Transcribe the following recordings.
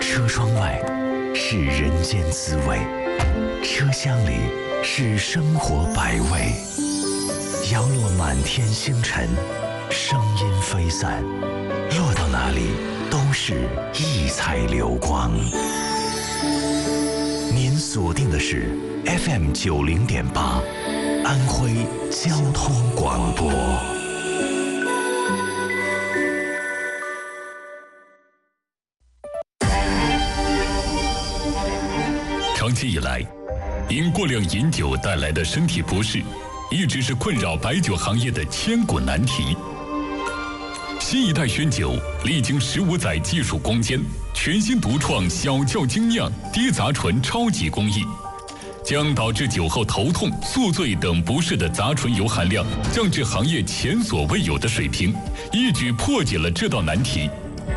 车窗外是人间滋味，车厢里是生活百味。摇落满天星辰，声音飞散，落到哪里都是异彩流光。您锁定的是 FM 90.8，安徽交通广播。 长期以来，因过量饮酒带来的身体不适，一直是困扰白酒行业的千古难题。新一代轩酒历经15载技术攻坚，全新独创小窖精酿低杂醇超级工艺，将导致酒后头痛、宿醉等不适的杂醇油含量降至行业前所未有的水平，一举破解了这道难题。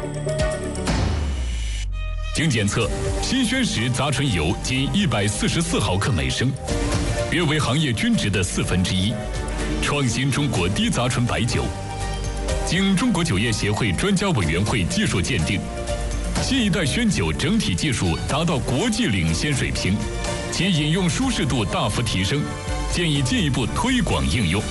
经检测，新轩石杂醇油仅144毫克每升，约为行业均值的1/4，创新中国低杂醇白酒。经中国酒业协会专家委员会技术鉴定，新一代轩酒整体技术达到国际领先水平，其饮用舒适度大幅提升，建议进一步推广应用。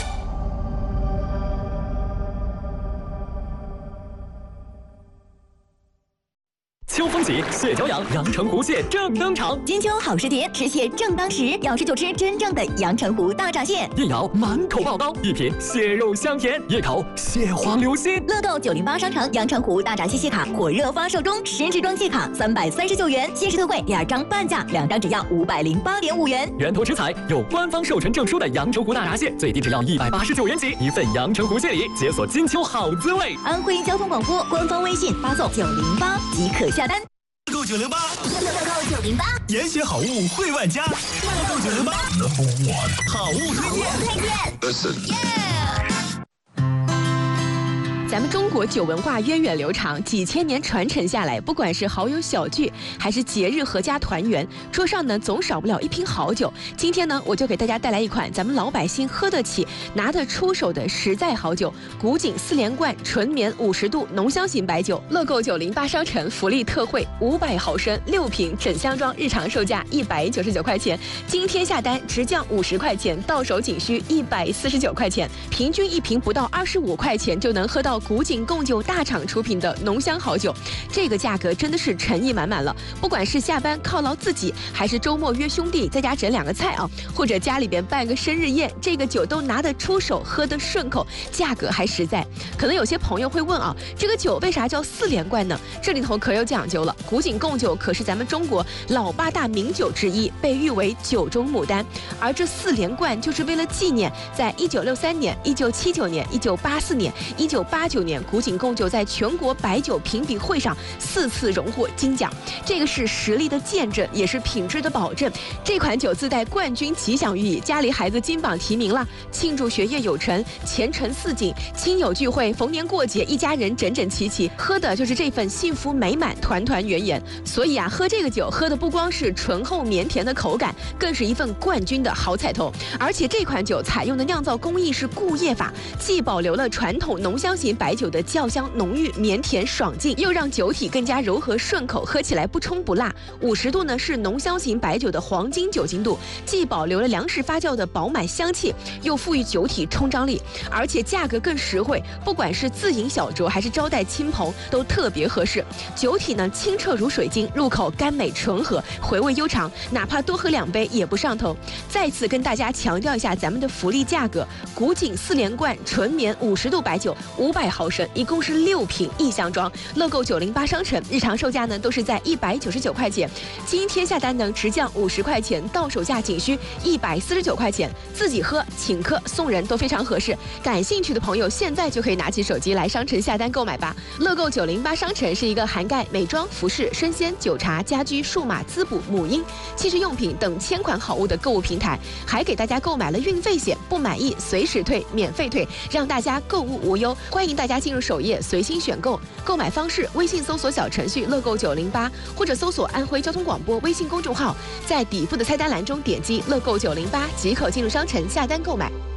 秋风起，蟹脚痒，阳澄湖蟹正登场。 金秋好时节，吃蟹正当时，要吃就吃真正的阳澄湖大闸蟹。 一咬满口爆刀，一品蟹肉香甜，一口蟹黄流心。 乐购908商城阳澄湖大闸蟹蟹卡火热发售中，10支装蟹卡339元，限时特惠2张半价，2张只要508.5元。 源头食材有官方授权证书的阳澄湖大闸蟹，最低只要189元起，一份阳澄湖蟹礼，解锁金秋好滋味。 安徽交通广播官方微信发送908即可下单。 乐购908， 乐购908， 严选好物惠万家。乐购908 ，No.1 好物推荐。Listen。 咱们中国酒文化源远流长，几千年传承下来，不管是好友小聚，还是节日合家团圆，桌上呢总少不了一瓶好酒。今天呢，我就给大家带来一款咱们老百姓喝得起、拿得出手的实在好酒——古井4连冠纯棉50度浓香型白酒。乐购908商城福利特惠，500毫升6瓶整箱装，日常售价199块钱，今天下单直降50块钱，到手仅需149块钱，平均一瓶不到25块钱就能喝到古井贡酒大厂出品的浓香好酒，这个价格真的是诚意满满了。不管是下班犒劳自己，还是周末约兄弟在家整2个菜啊，或者家里边办个生日宴，这个酒都拿得出手，喝得顺口，价格还实在。可能有些朋友会问啊，这个酒为啥叫4连冠呢？这里头可有讲究了。古井贡酒可是咱们中国老8大名酒之一，被誉为酒中牡丹。而这4连冠就是为了纪念，在1963年、1979年、1984年、1989年，古井贡酒在全国白酒评比会上4次荣获金奖，这个是实力的见证，也是品质的保证。这款酒自带冠军吉祥寓意，家里孩子金榜题名了，庆祝学业有成、前程似锦，亲友聚会、逢年过节，一家人整整齐齐，喝的就是这份幸福美满、团团圆圆。所以啊，喝这个酒喝的不光是醇厚绵甜的口感，更是一份冠军的好彩头。而且这款酒采用的酿造工艺是固液法，既保留了传统浓香型白酒的酵香浓郁、绵甜爽劲，又让酒体更加柔和顺口，喝起来不冲不辣。50度呢是浓香型白酒的黄金酒精度，既保留了粮食发酵的饱满香气，又赋予酒体冲张力，而且价格更实惠，不管是自饮小酌还是招待亲朋都特别合适。酒体呢清澈如水晶，入口甘美醇和，回味悠长，哪怕多喝2杯也不上头。再次跟大家强调一下咱们的福利价格：古井4连冠纯棉50度白酒500毫升，一共是6瓶1箱装。乐购908商城日常售价呢都是在199块钱，今天下单呢直降50块钱，到手价仅需149块钱，自己喝、请客、送人都非常合适。感兴趣的朋友现在就可以拿起手机来商城下单购买吧。乐购908商城是一个涵盖美妆、服饰、生鲜、酒茶、家居、数码、滋补、母婴、汽车用品等1000款好物的购物平台，还给大家购买了运费险，不满意随时退，免费退，让大家购物无忧。欢迎大家进入首页随心选购，购买方式微信搜索小程序乐购908，或者搜索安徽交通广播微信公众号，在底部的菜单栏中点击乐购908即可进入商城下单购买。